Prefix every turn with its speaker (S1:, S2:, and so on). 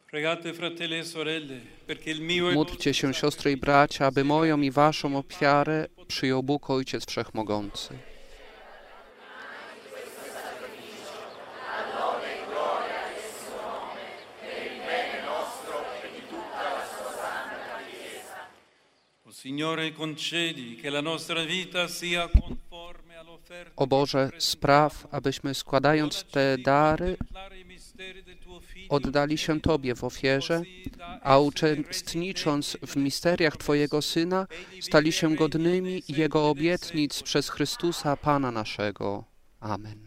S1: Módlcie się, siostry i bracia, aby moją i waszą ofiarę przyjął Bóg Ojciec Wszechmogący. O Boże, spraw, abyśmy składając te dary oddali się Tobie w ofierze, a uczestnicząc w misteriach Twojego Syna, stali się godnymi Jego obietnic przez Chrystusa Pana naszego. Amen.